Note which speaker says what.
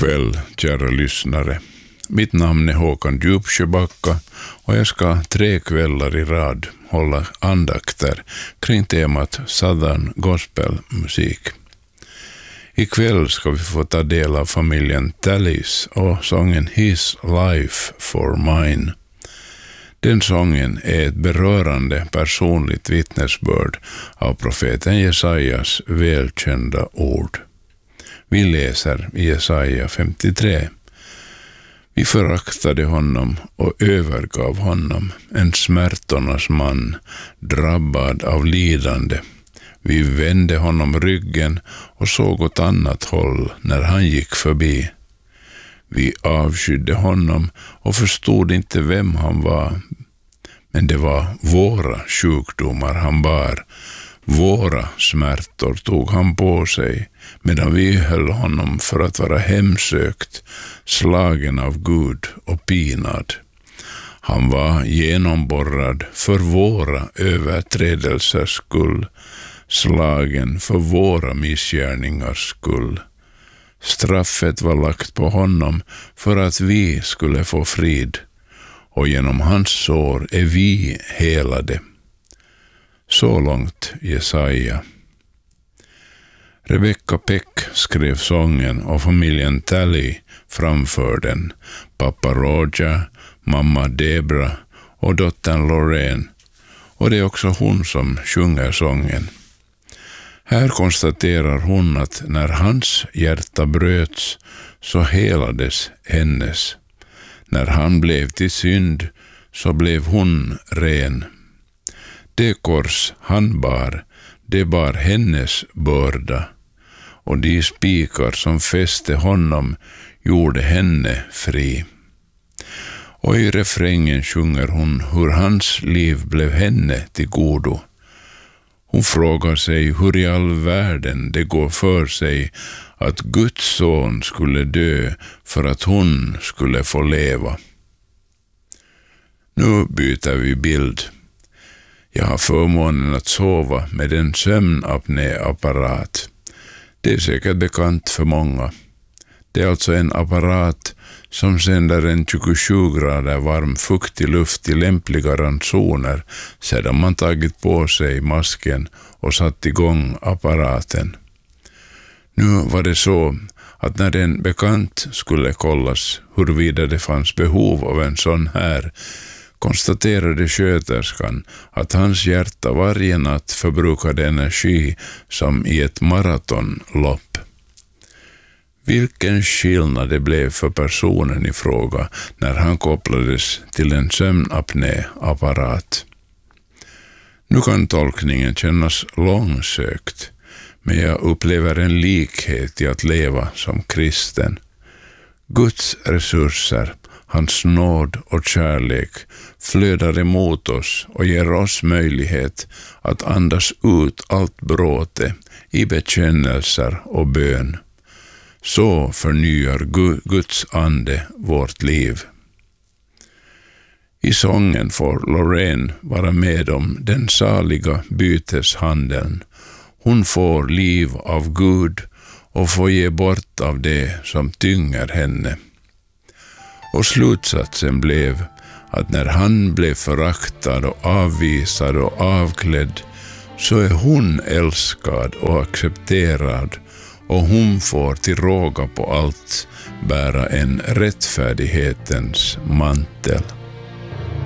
Speaker 1: kväll, kära lyssnare. Mitt namn är Håkan Djupsjöbacka och jag ska 3 kvällar i rad hålla andakter kring temat Southern gospelmusik. Ikväll ska vi få ta del av familjen Tallis och sången His Life for Mine. Den sången är ett berörande personligt vittnesbörd av profeten Jesajas välkända ord. Vi läser i Jesaja 53. Vi föraktade honom och övergav honom, en smärtornas man, drabbad av lidande. Vi vände honom ryggen och såg åt annat håll när han gick förbi. Vi avskydde honom och förstod inte vem han var. Men det var våra sjukdomar han bar. Våra smärtor tog han på sig, medan vi höll honom för att vara hemsökt, slagen av Gud och pinad. Han var genomborrad för våra överträdelsers skull, slagen för våra missgärningars skull. Straffet var lagt på honom för att vi skulle få frid, och genom hans sår är vi helade. Så långt Jesaja. Rebecca Peck skrev sången och familjen Talley framför den. Pappa Roger, mamma Debra och dottern Lorraine. Och det är också hon som sjunger sången. Här konstaterar hon att när hans hjärta bröts så helades hennes. När han blev till synd så blev hon ren. Det kors han bar, det bar hennes börda, och de spikar som fäste honom gjorde henne fri. Och i refrängen sjunger hon hur hans liv blev henne till godo. Hon frågar sig hur i all världen det går för sig att Guds son skulle dö för att hon skulle få leva. Nu byter vi bild. Jag har förmånen att sova med en sömnapnéapparat. Det är säkert bekant för många. Det är alltså en apparat som sänder en 27 grader varm fuktig luft i lämpliga ransoner sedan man tagit på sig masken och satt igång apparaten. Nu var det så att när en bekant skulle kollas huruvida det fanns behov av en sån här, konstaterade sköterskan att hans hjärta varje natt förbrukade energi som i ett maratonlopp. Vilken skillnad det blev för personen i fråga när han kopplades till en sömnapnéapparat. Nu kan tolkningen kännas långsökt, men jag upplever en likhet i att leva som kristen. Guds resurser, hans nåd och kärlek flödar emot oss och ger oss möjlighet att andas ut allt bråte i bekännelser och bön. Så förnyar Guds ande vårt liv. I sången får Lorraine vara med om den saliga byteshandeln. Hon får liv av Gud och får ge bort av det som tynger henne. Och slutsatsen blev att när han blev föraktad och avvisad och avklädd så är hon älskad och accepterad, och hon får till råga på allt bära en rättfärdighetens mantel.